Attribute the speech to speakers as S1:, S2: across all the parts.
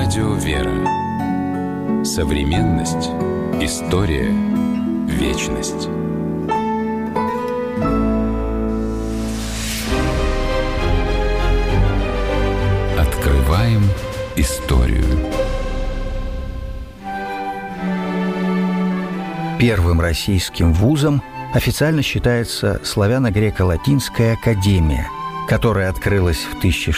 S1: Радио «Вера». Современность. История. Вечность. Открываем историю.
S2: Первым российским вузом официально считается Славяно-Греко-Латинская академия, которая открылась в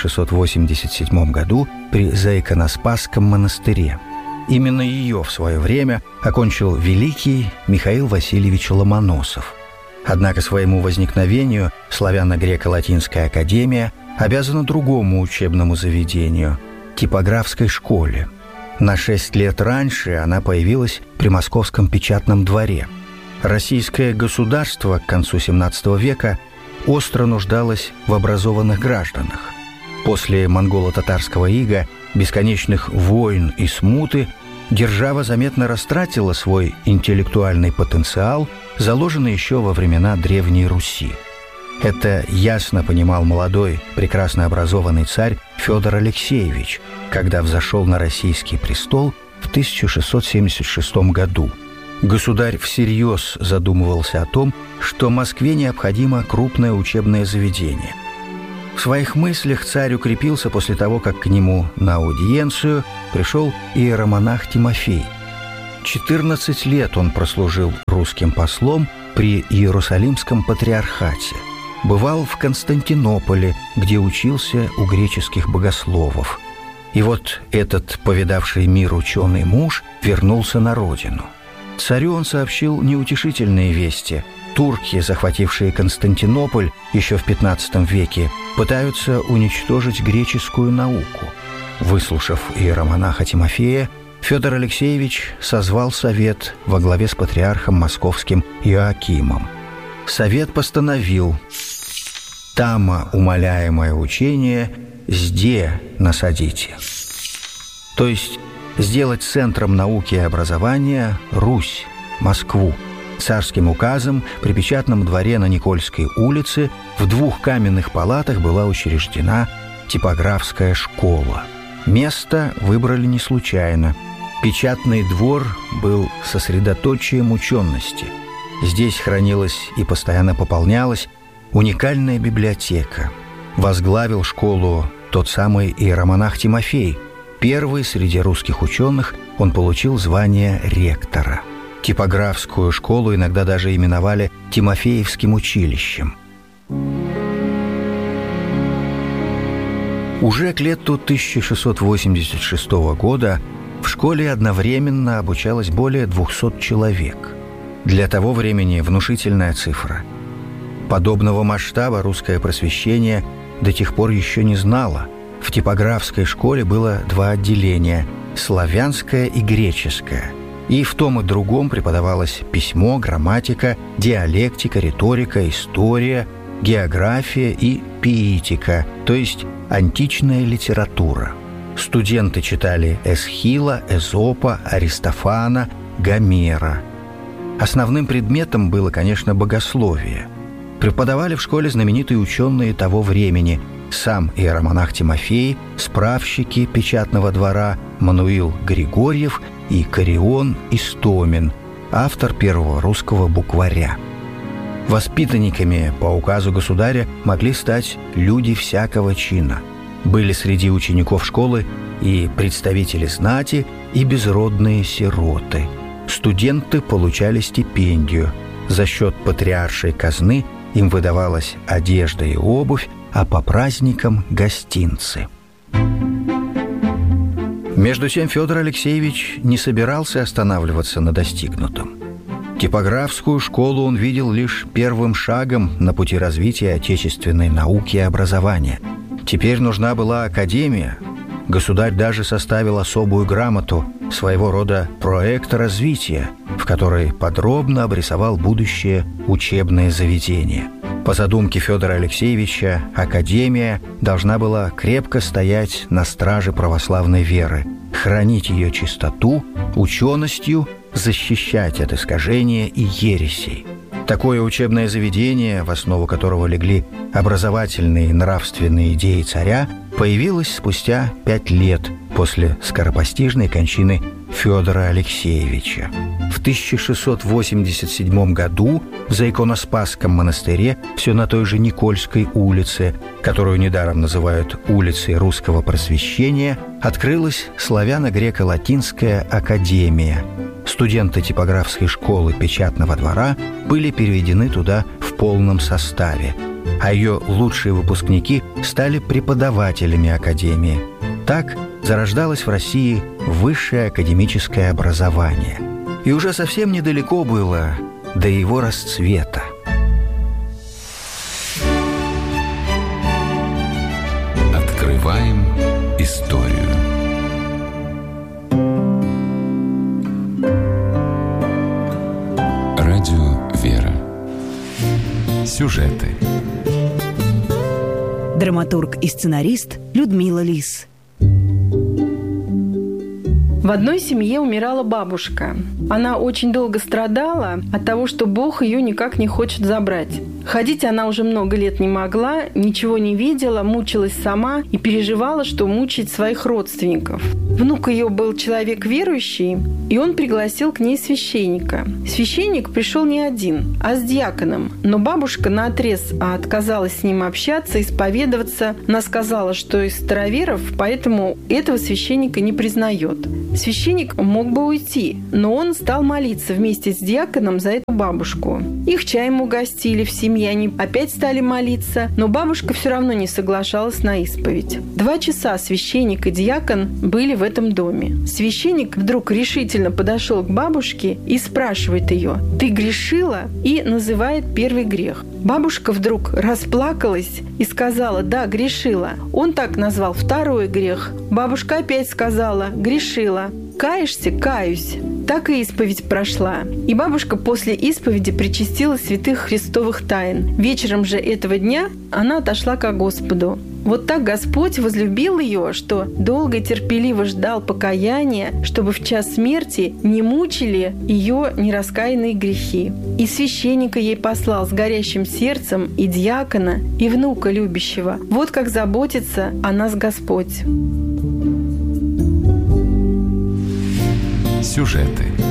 S2: 1687 году при Заиконоспасском монастыре. Именно ее в свое время окончил великий Михаил Васильевич Ломоносов. Однако своему возникновению Славяно-Греко-Латинская академия обязана другому учебному заведению – типографской школе. На 6 лет раньше она появилась при Московском печатном дворе. Российское государство к концу XVII века остро нуждалось в образованных гражданах. После монголо-татарского ига, бесконечных войн и смуты, держава заметно растратила свой интеллектуальный потенциал, заложенный еще во времена Древней Руси. Это ясно понимал молодой, прекрасно образованный царь Федор Алексеевич, когда взошел на российский престол в 1676 году. Государь всерьез задумывался о том, что Москве необходимо крупное учебное заведение. В своих мыслях царь укрепился после того, как к нему на аудиенцию пришел иеромонах Тимофей. 14 лет он прослужил русским послом при Иерусалимском патриархате. Бывал в Константинополе, где учился у греческих богословов. И вот этот повидавший мир ученый муж вернулся на родину. Царю он сообщил неутешительные вести. Турки, захватившие Константинополь еще в XV веке, пытаются уничтожить греческую науку. Выслушав иеромонаха Тимофея, Федор Алексеевич созвал совет во главе с патриархом московским Иоакимом. Совет постановил: «Тамо умоляемое учение сде насадите». То есть сделать центром науки и образования Русь, Москву. Царским указом при печатном дворе на Никольской улице в 2 каменных палатах была учреждена типографская школа. Место выбрали не случайно. Печатный двор был сосредоточием учености. Здесь хранилась и постоянно пополнялась уникальная библиотека. Возглавил школу тот самый иеромонах Тимофей. Первый среди русских ученых он получил звание ректора. Типографскую школу иногда даже именовали Тимофеевским училищем. Уже к лету 1686 года в школе одновременно обучалось более 200 человек. Для того времени внушительная цифра. Подобного масштаба русское просвещение до тех пор еще не знало. В типографской школе было 2 отделения – славянское и греческое. И в том и другом преподавалось письмо, грамматика, диалектика, риторика, история, география и пиитика, то есть античная литература. Студенты читали Эсхила, Эзопа, Аристофана, Гомера. Основным предметом было, конечно, богословие. Преподавали в школе знаменитые ученые того времени – сам иеромонах Тимофей, справщики печатного двора Мануил Григорьев и Карион Истомин, автор первого русского букваря. Воспитанниками по указу государя могли стать люди всякого чина. Были среди учеников школы и представители знати, и безродные сироты. Студенты получали стипендию. За счет патриаршей казны им выдавалась одежда и обувь, а по праздникам – гостинцы. Между тем Федор Алексеевич не собирался останавливаться на достигнутом. Типографскую школу он видел лишь первым шагом на пути развития отечественной науки и образования. Теперь нужна была академия. Государь даже составил особую грамоту, своего рода проект развития, в которой подробно обрисовал будущее учебное заведение. По задумке Федора Алексеевича, академия должна была крепко стоять на страже православной веры, хранить ее чистоту, ученостью, защищать от искажения и ересей. Такое учебное заведение, в основу которого легли образовательные и нравственные идеи царя, появилось спустя 5 лет, после скоропостижной кончины Федора Алексеевича. В 1687 году в Заиконоспасском монастыре, все на той же Никольской улице, которую недаром называют улицей русского просвещения, открылась славяно-греко-латинская академия. Студенты типографской школы Печатного двора были переведены туда в полном составе, а ее лучшие выпускники стали преподавателями академии. Так зарождалось в России высшее академическое образование. И уже совсем недалеко было до его расцвета.
S1: Открываем историю. Радио «Вера». Сюжеты.
S3: Драматург и сценарист Людмила Лис.
S4: В одной семье умирала бабушка. Она очень долго страдала от того, что Бог ее никак не хочет забрать. Ходить она уже много лет не могла, ничего не видела, мучилась сама и переживала, что мучает своих родственников. Внук ее был человек верующий, и он пригласил к ней священника. Священник пришел не один, а с диаконом. Но бабушка наотрез отказалась с ним общаться, исповедоваться. Она сказала, что из староверов, поэтому этого священника не признает. Священник мог бы уйти, но он стал молиться вместе с диаконом за эту бабушку. Их чаем угостили в семье, они опять стали молиться, но бабушка все равно не соглашалась на исповедь. 2 часа священник и диакон были в этом доме. Священник вдруг решительно подошел к бабушке и спрашивает ее: «Ты грешила?» и называет первый грех. Бабушка вдруг расплакалась и сказала: «Да, грешила». Он так назвал второй грех. Бабушка опять сказала: «Грешила». «Каешься?» «Каюсь». Так и исповедь прошла. И бабушка после исповеди причастила святых христовых тайн. Вечером же этого дня она отошла ко Господу. Вот так Господь возлюбил ее, что долго и терпеливо ждал покаяния, чтобы в час смерти не мучили ее нераскаянные грехи. И священника ей послал с горящим сердцем, и диакона, и внука любящего. Вот как заботится о нас Господь.
S1: Сюжеты.